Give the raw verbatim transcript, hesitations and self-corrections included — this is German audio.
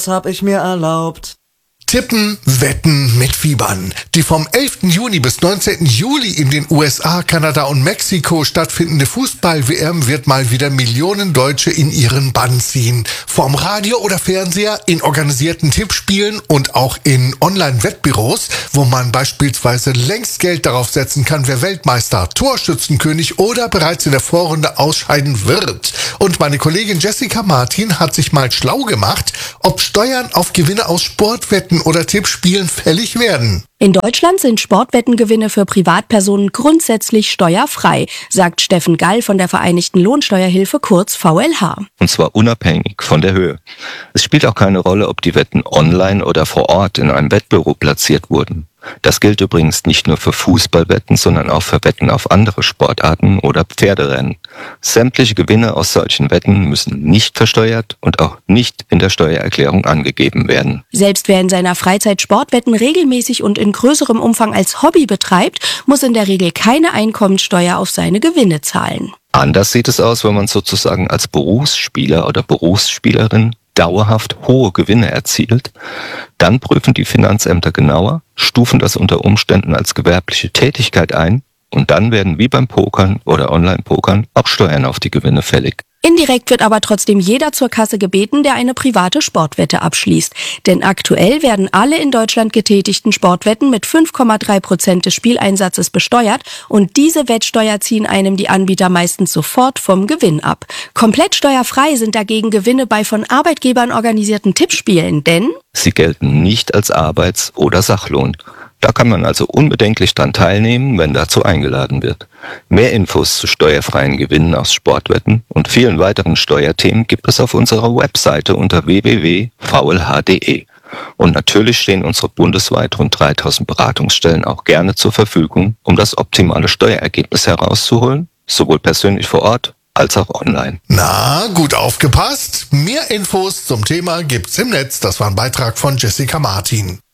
hab ich mir erlaubt. Tippen, wetten, mitfiebern. Die vom elften Juni bis neunzehnten Juli in den U S A, Kanada und Mexiko stattfindende Fußball-W M wird mal wieder Millionen Deutsche in ihren Bann ziehen. Vorm Radio oder Fernseher, in organisierten Tippspielen und auch in Online-Wettbüros, wo man beispielsweise längst Geld darauf setzen kann, wer Weltmeister, Torschützenkönig oder bereits in der Vorrunde ausscheiden wird. Und meine Kollegin Jessica Martin hat sich mal schlau gemacht, ob Steuern auf Gewinne aus Sportwetten oder Tippspielen fällig werden. In Deutschland sind Sportwettengewinne für Privatpersonen grundsätzlich steuerfrei, sagt Steffen Gall von der Vereinigten Lohnsteuerhilfe, kurz V L H. Und zwar unabhängig von der Höhe. Es spielt auch keine Rolle, ob die Wetten online oder vor Ort in einem Wettbüro platziert wurden. Das gilt übrigens nicht nur für Fußballwetten, sondern auch für Wetten auf andere Sportarten oder Pferderennen. Sämtliche Gewinne aus solchen Wetten müssen nicht versteuert und auch nicht in der Steuererklärung angegeben werden. Selbst wer in seiner Freizeit Sportwetten regelmäßig und in größerem Umfang als Hobby betreibt, muss in der Regel keine Einkommensteuer auf seine Gewinne zahlen. Anders sieht es aus, wenn man sozusagen als Berufsspieler oder Berufsspielerin dauerhaft hohe Gewinne erzielt. Dann prüfen die Finanzämter genauer, stufen das unter Umständen als gewerbliche Tätigkeit ein und dann werden wie beim Pokern oder Online-Pokern auch Steuern auf die Gewinne fällig. Indirekt wird aber trotzdem jeder zur Kasse gebeten, der eine private Sportwette abschließt. Denn aktuell werden alle in Deutschland getätigten Sportwetten mit fünf Komma drei Prozent des Spieleinsatzes besteuert und diese Wettsteuer ziehen einem die Anbieter meistens sofort vom Gewinn ab. Komplett steuerfrei sind dagegen Gewinne bei von Arbeitgebern organisierten Tippspielen, denn sie gelten nicht als Arbeits- oder Sachlohn. Da kann man also unbedenklich dran teilnehmen, wenn dazu eingeladen wird. Mehr Infos zu steuerfreien Gewinnen aus Sportwetten und vielen weiteren Steuerthemen gibt es auf unserer Webseite unter w w w punkt v l h punkt d e. Und natürlich stehen unsere bundesweit rund dreitausend Beratungsstellen auch gerne zur Verfügung, um das optimale Steuerergebnis herauszuholen, sowohl persönlich vor Ort als auch online. Na, gut aufgepasst. Mehr Infos zum Thema gibt's im Netz. Das war ein Beitrag von Jessica Martin.